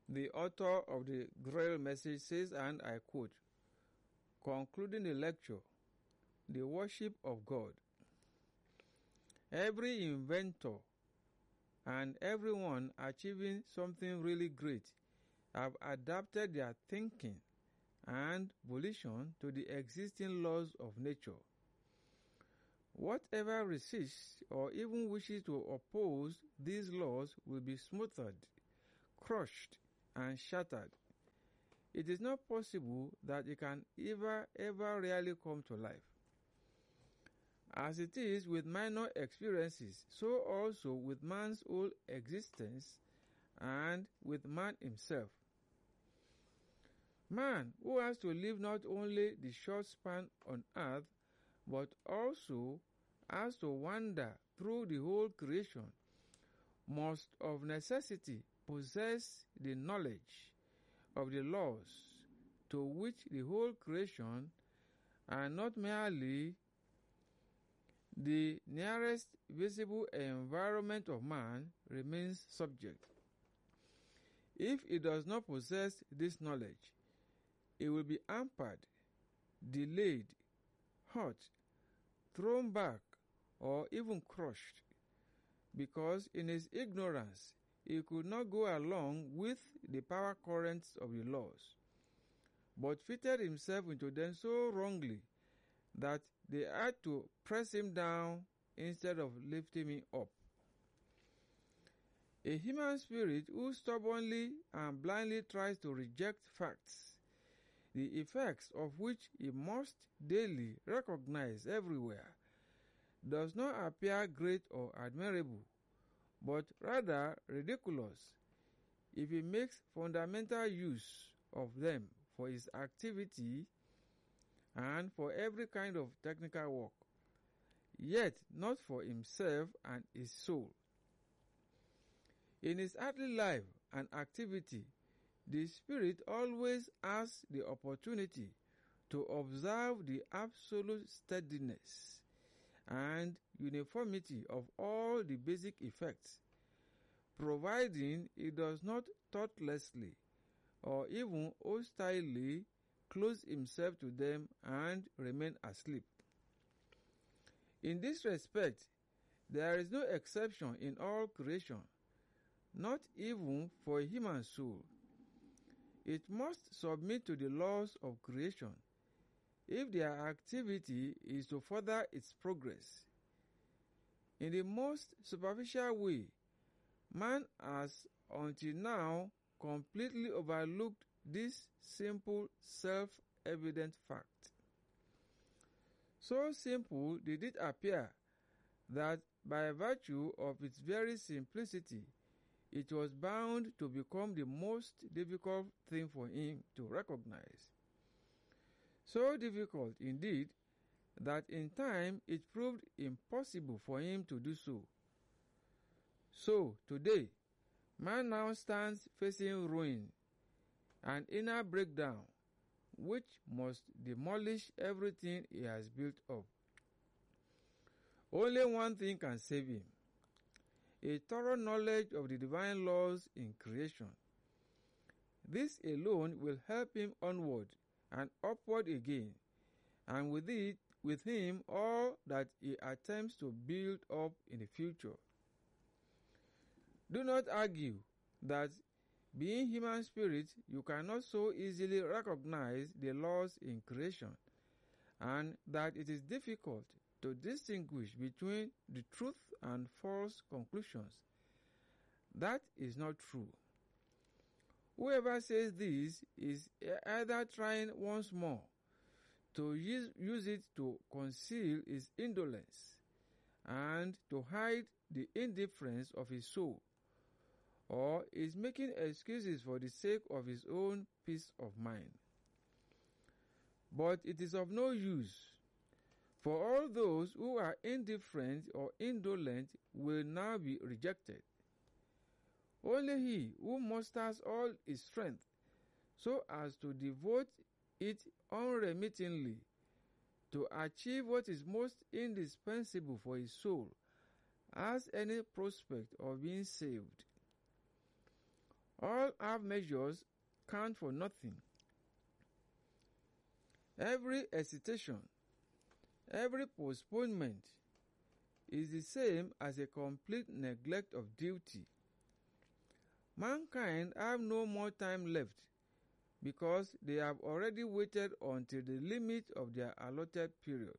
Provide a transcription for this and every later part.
The author of the Grail message says, and I quote, concluding the lecture, the worship of God. Every inventor and everyone achieving something really great have adapted their thinking and volition to the existing laws of nature. Whatever resists or even wishes to oppose these laws will be smothered, crushed, and shattered. It is not possible that it can ever really come to life. As it is with minor experiences, so also with man's whole existence and with man himself. Man, who has to live not only the short span on earth, but also has to wander through the whole creation, must of necessity possess the knowledge of the laws to which the whole creation, and not merely the nearest visible environment of man, remains subject. If it does not possess this knowledge, it will be hampered, delayed, hurt, thrown back, or even crushed, because in his ignorance he could not go along with the power currents of the laws, but fitted himself into them so wrongly that they had to press him down instead of lifting him up. A human spirit who stubbornly and blindly tries to reject facts, the effects of which he must daily recognize everywhere, does not appear great or admirable, but rather ridiculous if he makes fundamental use of them for his activity and for every kind of technical work, yet not for himself and his soul. In his earthly life and activity, the Spirit always has the opportunity to observe the absolute steadiness and uniformity of all the basic effects, providing it does not thoughtlessly or even hostilely close himself to them and remain asleep. In this respect, there is no exception in all creation, not even for a human soul. It must submit to the laws of creation if their activity is to further its progress. In the most superficial way, man has until now completely overlooked this simple, self-evident fact. So simple did it appear that by virtue of its very simplicity, it was bound to become the most difficult thing for him to recognize. So difficult, indeed, that in time it proved impossible for him to do so. So, today, man now stands facing ruin, an inner breakdown, which must demolish everything he has built up. Only one thing can save him: a thorough knowledge of the divine laws in creation. This alone will help him onward and upward again, and with him all that he attempts to build up in the future. Do not argue that, being human spirit, you cannot so easily recognize the laws in creation, and that it is difficult to distinguish between the truth and false conclusions. That is not true. Whoever says this is either trying once more to use it to conceal his indolence and to hide the indifference of his soul, or is making excuses for the sake of his own peace of mind. But it is of no use, for all those who are indifferent or indolent will now be rejected. Only he who musters all his strength so as to devote it unremittingly to achieve what is most indispensable for his soul has any prospect of being saved. All half measures count for nothing. Every hesitation, every postponement is the same as a complete neglect of duty. Mankind have no more time left because they have already waited until the limit of their allotted period.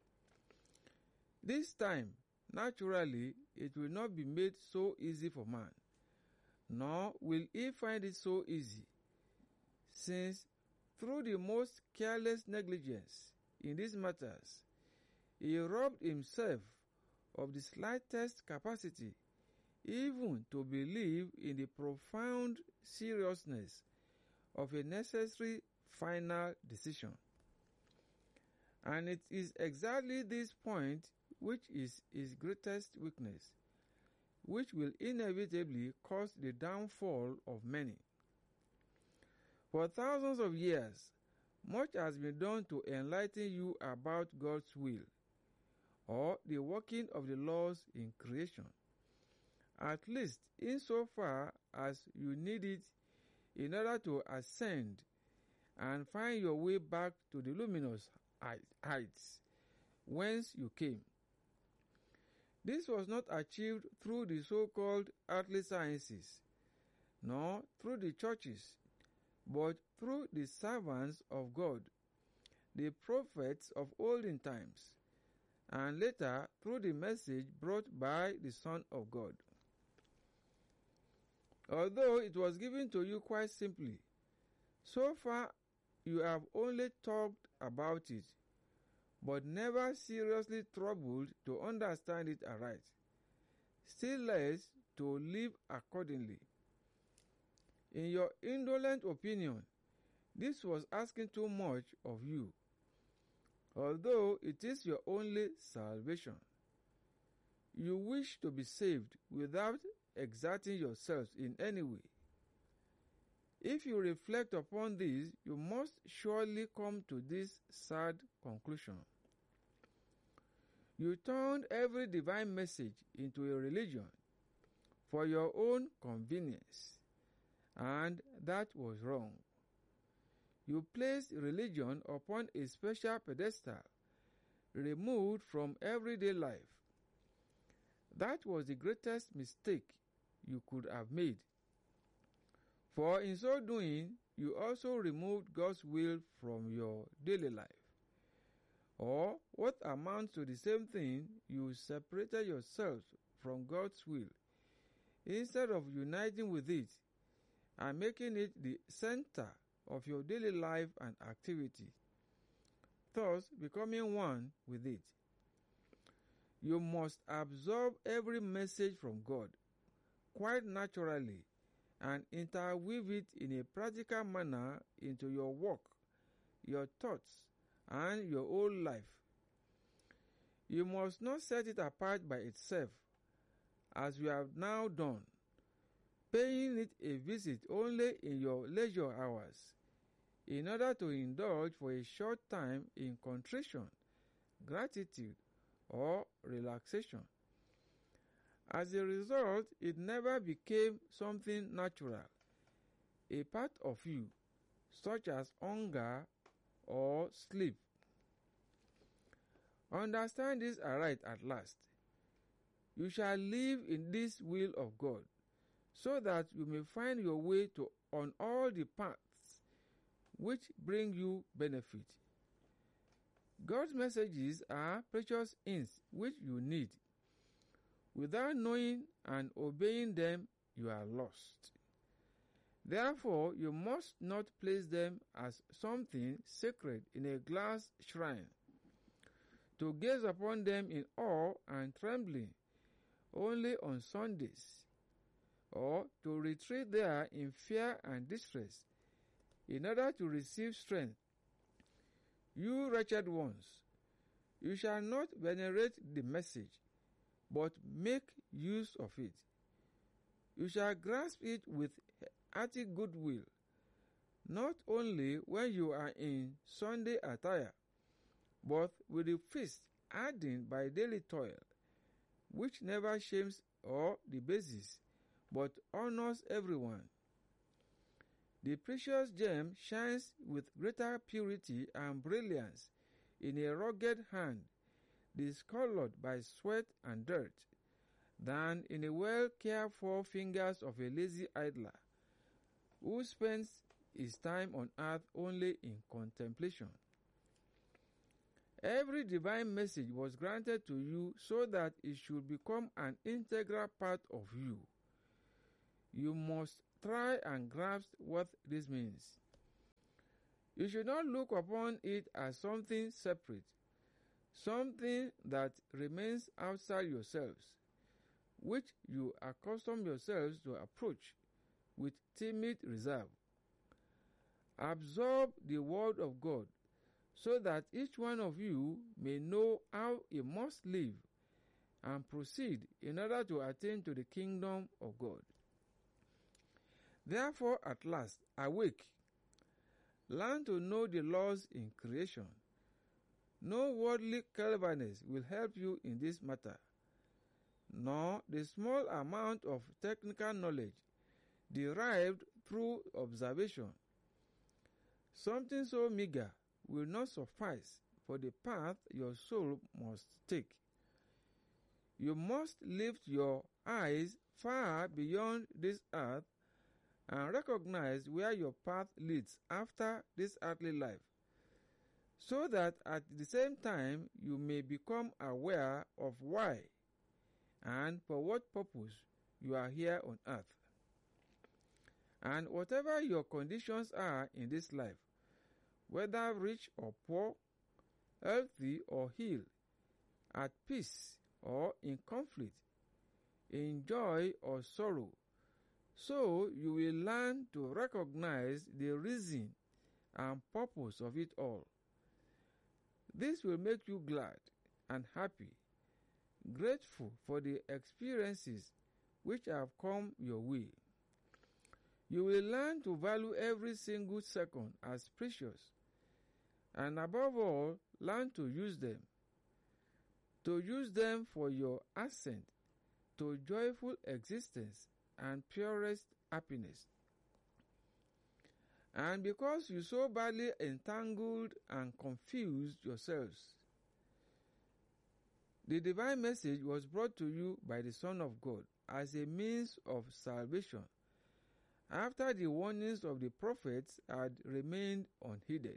This time, naturally, it will not be made so easy for man, nor will he find it so easy, since through the most careless negligence in these matters, he robbed himself of the slightest capacity even to believe in the profound seriousness of a necessary final decision. And it is exactly this point which is his greatest weakness, which will inevitably cause the downfall of many. For thousands of years, much has been done to enlighten you about God's will, or the working of the laws in creation, at least insofar as you need it in order to ascend and find your way back to the luminous heights whence you came. This was not achieved through the so-called earthly sciences, nor through the churches, but through the servants of God, the prophets of olden times, and later through the message brought by the Son of God. Although it was given to you quite simply, so far you have only talked about it, but never seriously troubled to understand it aright, still less to live accordingly. In your indolent opinion, this was asking too much of you, although it is your only salvation. You wish to be saved without exerting yourselves in any way. If you reflect upon this, you must surely come to this sad conclusion. You turned every divine message into a religion for your own convenience, and that was wrong. You placed religion upon a special pedestal, removed from everyday life. That was the greatest mistake you could have made. For in so doing, you also removed God's will from your daily life. Or, what amounts to the same thing, you separated yourselves from God's will, instead of uniting with it and making it the center of your daily life and activity, thus becoming one with it. You must absorb every message from God quite naturally and interweave it in a practical manner into your work, your thoughts, and your whole life. You must not set it apart by itself, as you have now done, paying it a visit only in your leisure hours, in order to indulge for a short time in contrition, gratitude, or relaxation. As a result, it never became something natural, a part of you, such as hunger or sleep. Understand this aright at last. You shall live in this will of God, so that you may find your way on all the paths which bring you benefit. God's messages are precious hints which you need. Without knowing and obeying them, you are lost. Therefore, you must not place them as something sacred in a glass shrine, to gaze upon them in awe and trembling only on Sundays, or to retreat there in fear and distress in order to receive strength. You wretched ones, you shall not venerate the message, but make use of it. You shall grasp it with hearty goodwill, not only when you are in Sunday attire, but with the feast hardened by daily toil, which never shames or debases, but honors everyone. The precious gem shines with greater purity and brilliance in a rugged hand discolored by sweat and dirt than in the well cared for fingers of a lazy idler who spends his time on earth only in contemplation. Every divine message was granted to you so that it should become an integral part of you. You must try and grasp what this means. You should not look upon it as something separate, something that remains outside yourselves, which you accustom yourselves to approach with timid reserve. Absorb the word of God so that each one of you may know how he must live and proceed in order to attain to the kingdom of God. Therefore, at last, awake. Learn to know the laws in creation. No worldly cleverness will help you in this matter, nor the small amount of technical knowledge derived through observation. Something so meager will not suffice for the path your soul must take. You must lift your eyes far beyond this earth and recognize where your path leads after this earthly life, so that at the same time you may become aware of why and for what purpose you are here on earth. And whatever your conditions are in this life, whether rich or poor, healthy or ill, at peace or in conflict, in joy or sorrow, so you will learn to recognize the reason and purpose of it all. This will make you glad and happy, grateful for the experiences which have come your way. You will learn to value every single second as precious, and above all, learn to use them for your ascent to joyful existence and purest happiness. And because you so badly entangled and confused yourselves, the divine message was brought to you by the Son of God as a means of salvation, after the warnings of the prophets had remained unheeded.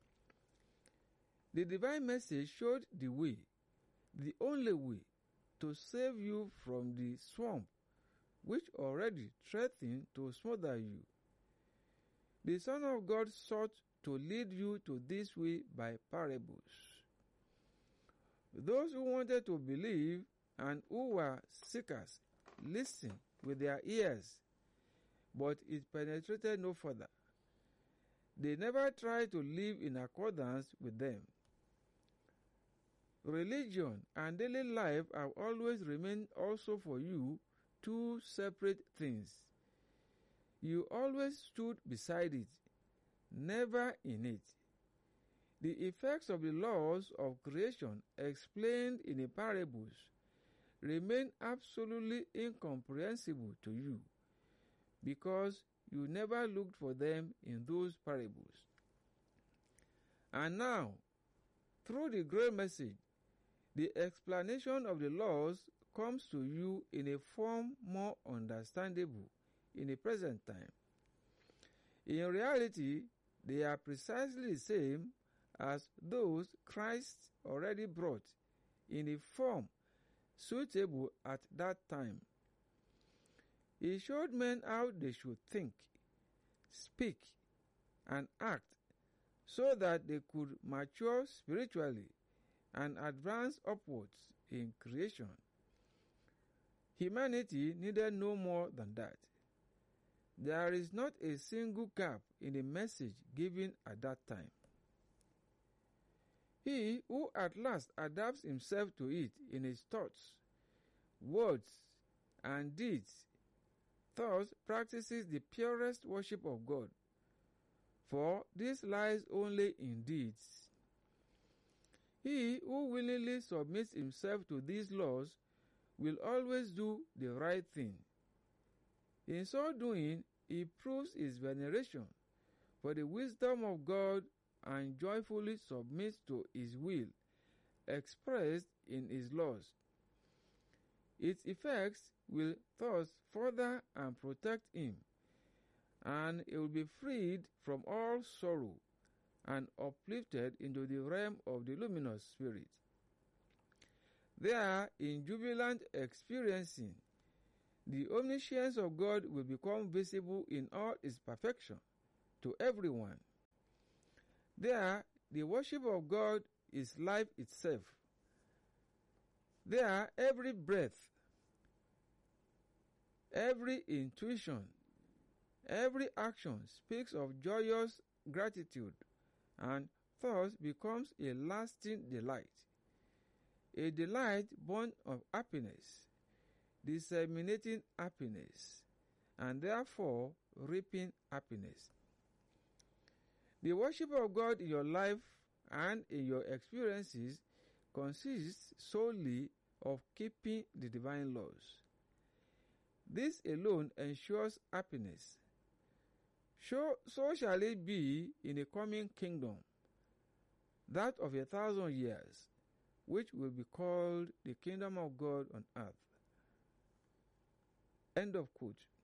The divine message showed the way, the only way, to save you from the swamp which already threatened to smother you. The Son of God sought to lead you to this way by parables. Those who wanted to believe and who were seekers listened with their ears, but it penetrated no further. They never tried to live in accordance with them. Religion and daily life have always remained also for you two separate things. You always stood beside it, never in it. The effects of the laws of creation explained in the parables remain absolutely incomprehensible to you, because you never looked for them in those parables. And now, through the great message, the explanation of the laws comes to you in a form more understandable in the present time. In reality, they are precisely the same as those Christ already brought in a form suitable at that time. He showed men how they should think, speak, and act so that they could mature spiritually and advance upwards in creation. Humanity needed no more than that. There is not a single gap in the message given at that time. He who at last adapts himself to it in his thoughts, words, and deeds, thus practices the purest worship of God, for this lies only in deeds. He who willingly submits himself to these laws will always do the right thing. In so doing, he proves his veneration for the wisdom of God and joyfully submits to his will, expressed in his laws. Its effects will thus further and protect him, and he will be freed from all sorrow and uplifted into the realm of the luminous spirit. There, in jubilant experiencing, the omniscience of God will become visible in all its perfection to everyone. There, the worship of God is life itself. There, every breath, every intuition, every action speaks of joyous gratitude and thus becomes a lasting delight. A delight born of happiness, disseminating happiness, and therefore reaping happiness. The worship of God in your life and in your experiences consists solely of keeping the divine laws. This alone ensures happiness. So shall it be in a coming kingdom, that of 1,000 years, which will be called the kingdom of God on earth. End of quote.